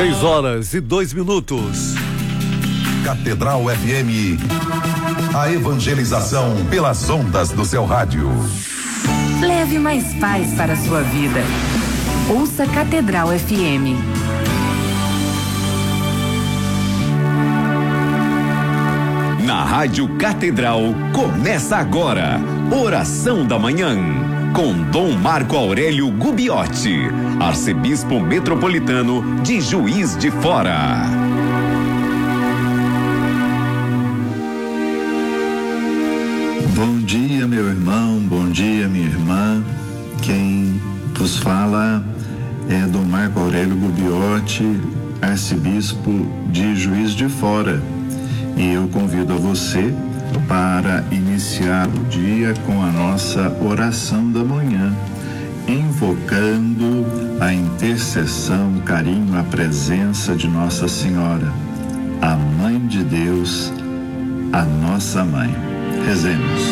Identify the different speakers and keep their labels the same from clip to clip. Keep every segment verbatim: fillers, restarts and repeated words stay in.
Speaker 1: Seis horas e dois minutos.
Speaker 2: Catedral F M, a evangelização pelas ondas do seu rádio.
Speaker 3: Leve mais paz para a sua vida. Ouça Catedral F M.
Speaker 4: Na Rádio Catedral, começa agora, Oração da Manhã, com Dom Marco Aurélio Gubiotti, arcebispo metropolitano de Juiz de Fora.
Speaker 5: Bom dia, meu irmão, bom dia, minha irmã. Quem vos fala é Dom Marco Aurélio Gubiotti, arcebispo de Juiz de Fora. E eu convido a você para iniciar o dia com a nossa oração da manhã, invocando a intercessão, o carinho, a presença de Nossa Senhora, a Mãe de Deus, a nossa Mãe. Rezemos.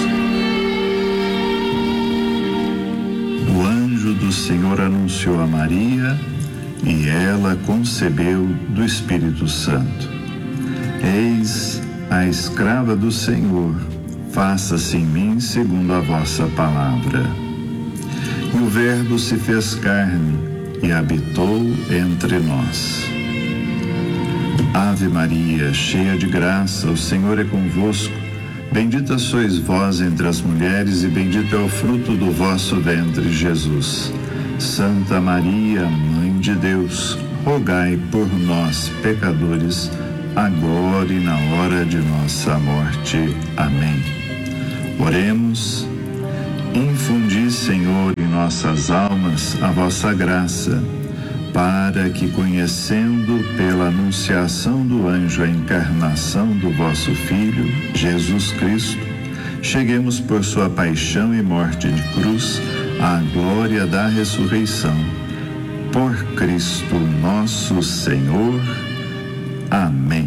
Speaker 5: O anjo do Senhor anunciou a Maria e ela concebeu do Espírito Santo. Eis a escrava do Senhor, faça-se em mim segundo a vossa palavra. E o Verbo se fez carne e habitou entre nós. Ave Maria, cheia de graça, o Senhor é convosco. Bendita sois vós entre as mulheres e bendito é o fruto do vosso ventre, Jesus. Santa Maria, Mãe de Deus, rogai por nós, pecadores, agora e na hora de nossa morte. Amém. Oremos. Infundi, Senhor, em nossas almas a vossa graça, para que, conhecendo pela anunciação do anjo a encarnação do vosso Filho, Jesus Cristo, cheguemos por sua paixão e morte de cruz à glória da ressurreição. Por Cristo nosso Senhor. Amém.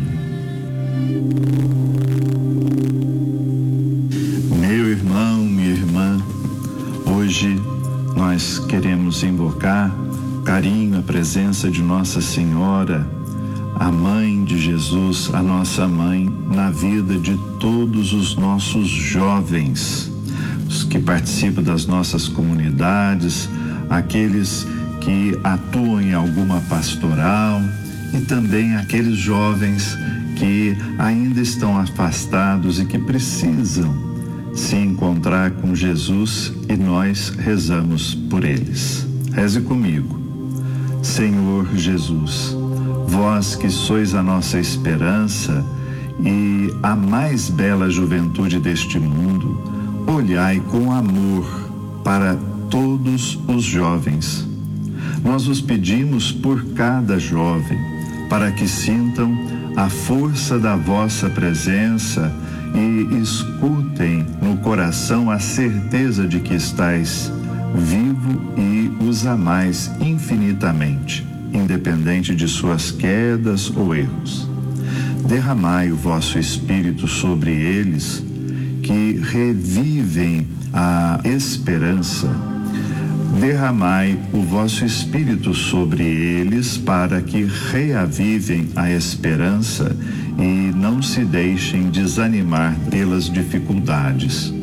Speaker 5: Meu irmão, minha irmã, hoje nós queremos invocar carinho, a presença de Nossa Senhora, a Mãe de Jesus, a nossa Mãe, na vida de todos os nossos jovens, os que participam das nossas comunidades, aqueles que atuam em alguma pastoral, e também aqueles jovens que ainda estão afastados e que precisam se encontrar com Jesus, e nós rezamos por eles. Reze comigo. Senhor Jesus, vós que sois a nossa esperança e a mais bela juventude deste mundo, olhai com amor para todos os jovens. Nós os pedimos por cada jovem, para que sintam a força da vossa presença e escutem no coração a certeza de que estais vivo e os amais infinitamente, independente de suas quedas ou erros. Derramai o vosso Espírito sobre eles, que revivem a esperança. Derramai o vosso Espírito sobre eles, para que reavivem a esperança e não se deixem desanimar pelas dificuldades.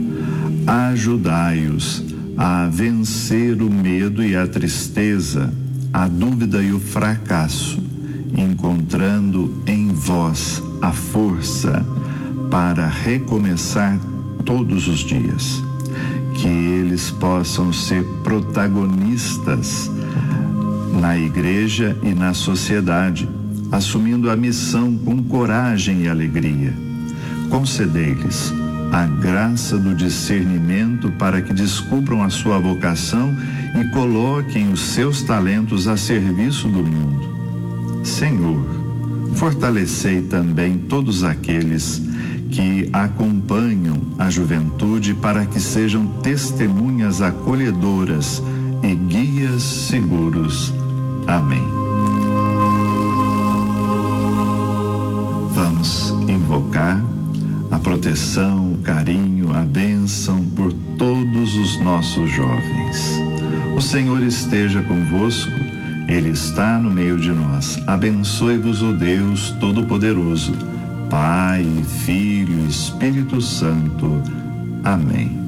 Speaker 5: Ajudai-os a vencer o medo e a tristeza, a dúvida e o fracasso, encontrando em vós a força para recomeçar todos os dias. Que eles possam ser protagonistas na igreja e na sociedade, assumindo a missão com coragem e alegria. Concedei-lhes a graça do discernimento para que descubram a sua vocação e coloquem os seus talentos a serviço do mundo. Senhor, fortalecei também todos aqueles que acompanham a juventude, para que sejam testemunhas acolhedoras e guias seguros. Amém. Vamos invocar a proteção, o carinho, a bênção por todos os nossos jovens. O Senhor esteja convosco, Ele está no meio de nós. Abençoe-vos o Deus Todo-Poderoso, Pai, Filho e Espírito Santo. Amém.